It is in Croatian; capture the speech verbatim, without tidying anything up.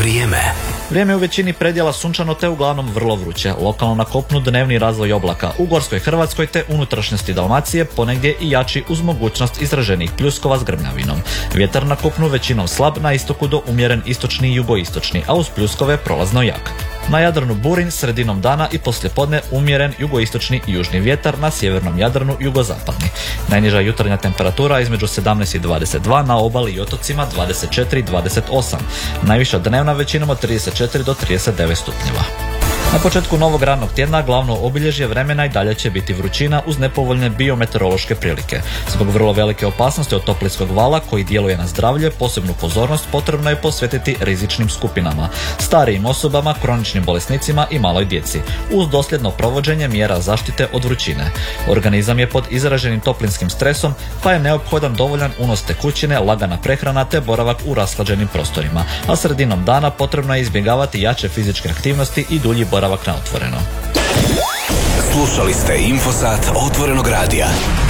Vrijeme. Vrijeme je u većini predjela sunčano te uglavnom vrlo vruće. Lokalno na kopnu dnevni razvoj oblaka, u gorskoj Hrvatskoj te unutrašnjosti Dalmacije ponegdje i jači uz mogućnost izraženih pljuskova s grmljavinom. Vjetar na kopnu većinom slab, na istoku do umjeren istočni i jugoistočni, a uz pljuskove prolazno jak. Na Jadranu burin, sredinom dana i poslijepodne umjeren jugoistočni i južni vjetar, na sjevernom Jadranu jugozapadni. Najniža jutarnja temperatura između sedamnaest i dvadeset dva, na obali i otocima dvadeset četiri do dvadeset osam. Najviša dnevna većinom od trideset četiri do trideset devet stupnjeva. Na početku novog radnog tjedna glavno obilježje vremena i dalje će biti vrućina uz nepovoljne biometeorološke prilike. Zbog vrlo velike opasnosti od toplinskog vala koji djeluje na zdravlje, posebnu pozornost potrebno je posvetiti rizičnim skupinama, starijim osobama, kroničnim bolesnicima i maloj djeci, uz dosljedno provođenje mjera zaštite od vrućine. Organizam je pod izraženim toplinskim stresom, pa je neophodan dovoljan unos tekućine, lagana prehrana te boravak u rashlađenim prostorima, a sredinom dana potrebno je izbjegavati jače fizičke aktivnosti i dulji boravak na otvoreno. Slušali ste Infosat Otvorenog radija.